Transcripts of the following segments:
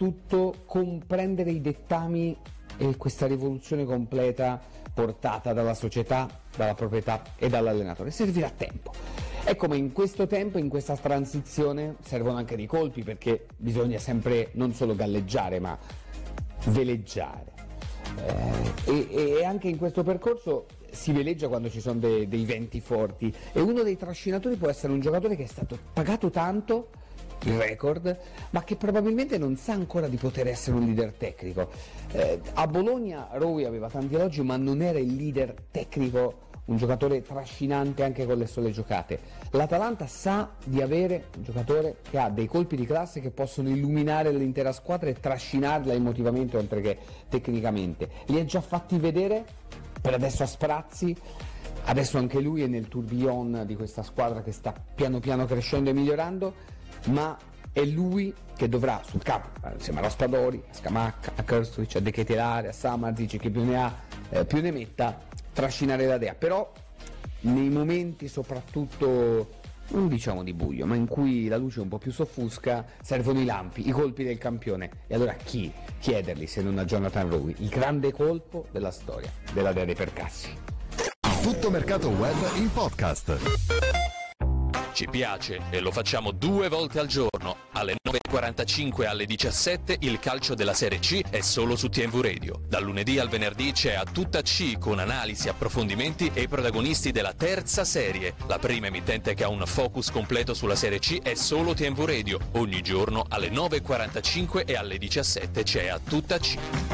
soprattutto comprendere i dettami e questa rivoluzione completa portata dalla società, dalla proprietà e dall'allenatore. Servirà tempo. E come in questo tempo, in questa transizione, servono anche dei colpi, perché bisogna sempre non solo galleggiare ma veleggiare. E anche in questo percorso si veleggia quando ci sono dei venti forti, e uno dei trascinatori può essere un giocatore che è stato pagato tanto, il record, ma che probabilmente non sa ancora di poter essere un leader tecnico. A Bologna Rowe aveva tanti elogi, ma non era il leader tecnico, un giocatore trascinante anche con le sole giocate. L'Atalanta sa di avere un giocatore che ha dei colpi di classe che possono illuminare l'intera squadra e trascinarla emotivamente oltre che tecnicamente. Li ha già fatti vedere, per adesso a sprazzi. Adesso anche lui è nel tourbillon di questa squadra che sta piano piano crescendo e migliorando, ma è lui che dovrà sul campo, insieme a Raspadori, a Scamacca, a Krstovic, a De Ketelare, a Samardžić, che più ne ha più ne metta, trascinare la Dea. Però nei momenti soprattutto, non diciamo di buio, ma in cui la luce un po' più soffusca, servono i lampi, i colpi del campione. E allora chi chiederli se non a Jonathan Rowe, il grande colpo della storia della Dea dei Percassi. Tutto Mercato Web in podcast. Ci piace e lo facciamo 2 volte al giorno, alle 9.45 e alle 17 il calcio della Serie C è solo su TNV Radio. Dal lunedì al venerdì c'è A Tutta C con analisi, approfondimenti e i protagonisti della terza serie. La prima emittente che ha un focus completo sulla Serie C è solo TNV Radio. Ogni giorno alle 9.45 e alle 17 c'è A Tutta C.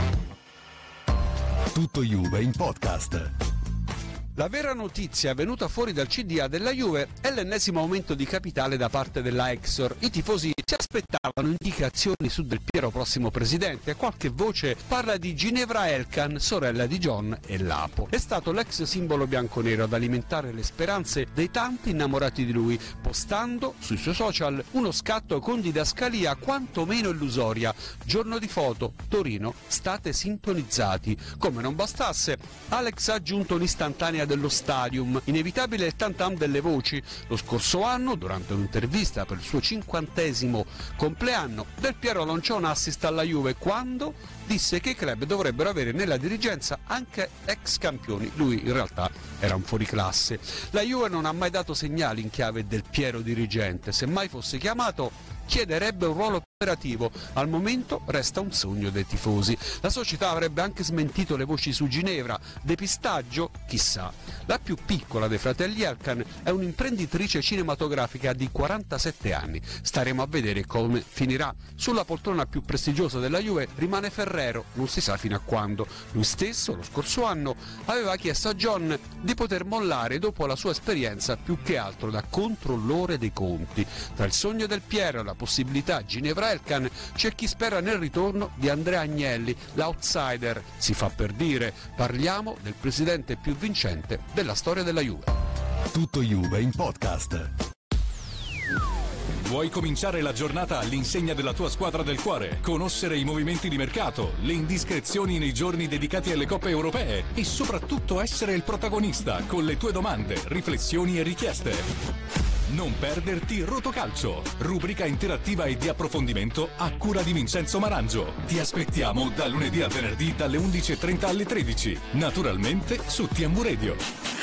Tutto Juve in podcast. La vera notizia venuta fuori dal CDA della Juve è l'ennesimo aumento di capitale da parte della Exor. I tifosi si aspettavano indicazioni su Del Piero prossimo presidente, e qualche voce parla di Ginevra Elkan, sorella di John e Lapo. È stato l'ex simbolo bianconero ad alimentare le speranze dei tanti innamorati di lui, postando sui suoi social uno scatto con didascalia quantomeno illusoria: giorno di foto, Torino, state sintonizzati. Come non bastasse, Alex ha aggiunto un'istantanea dello Stadium, inevitabile il tam-tam delle voci. Lo scorso anno, durante un'intervista per il suo 50° compleanno, Del Piero lanciò un assist alla Juve quando disse che i club dovrebbero avere nella dirigenza anche ex campioni. Lui in realtà era un fuoriclasse. La Juve non ha mai dato segnali in chiave Del Piero dirigente, se mai fosse chiamato chiederebbe un ruolo operativo. Al momento resta un sogno dei tifosi. La società avrebbe anche smentito le voci su Ginevra. Depistaggio? Chissà. La più piccola dei fratelli Elkan è un'imprenditrice cinematografica di 47 anni. Staremo a vedere come finirà. Sulla poltrona più prestigiosa della Juve rimane Ferrero, non si sa fino a quando. Lui stesso, lo scorso anno, aveva chiesto a John di poter mollare dopo la sua esperienza più che altro da controllore dei conti. Tra il sogno del Piero e la possibilità Ginevra Elkan c'è chi spera nel ritorno di Andrea Agnelli, l'outsider. Si fa per dire, parliamo del presidente più vincente della storia della Juve. Tutto Juve in podcast. Vuoi cominciare la giornata all'insegna della tua squadra del cuore? Conoscere i movimenti di mercato, le indiscrezioni nei giorni dedicati alle coppe europee e soprattutto essere il protagonista con le tue domande, riflessioni e richieste? Non perderti Rotocalcio, rubrica interattiva e di approfondimento a cura di Vincenzo Marangio. Ti aspettiamo da lunedì al venerdì dalle 11.30 alle 13, naturalmente su TNV Radio.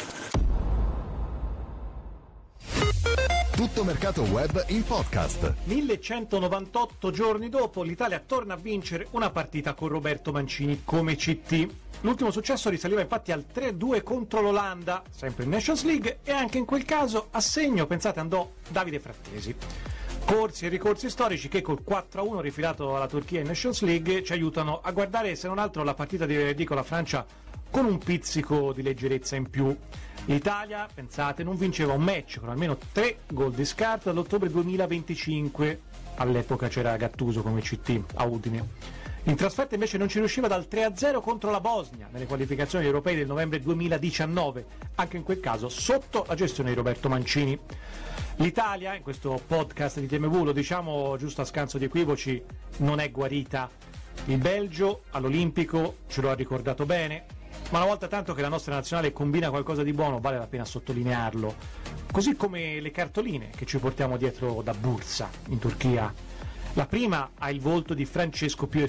Tutto Mercato Web in podcast. 1198 giorni dopo, l'Italia torna a vincere una partita con Roberto Mancini come CT. L'ultimo successo risaliva infatti al 3-2 contro l'Olanda, sempre in Nations League, e anche in quel caso a segno, pensate, andò Davide Frattesi. Corsi e ricorsi storici che col 4-1 rifilato alla Turchia in Nations League ci aiutano a guardare se non altro la partita di venerdì con la Francia con un pizzico di leggerezza in più. L'Italia, pensate, non vinceva un match con almeno 3 gol di scarto dall'ottobre 2025, all'epoca c'era Gattuso come CT a Udine. In trasferta invece non ci riusciva dal 3-0 contro la Bosnia nelle qualificazioni europee del novembre 2019, anche in quel caso sotto la gestione di Roberto Mancini. L'Italia, in questo podcast di TMV, lo diciamo giusto a scanso di equivoci, non è guarita. Il Belgio all'Olimpico ce lo ha ricordato bene, ma una volta tanto che la nostra nazionale combina qualcosa di buono vale la pena sottolinearlo, così come le cartoline che ci portiamo dietro da Bursa in Turchia. La prima ha il volto di Francesco Pio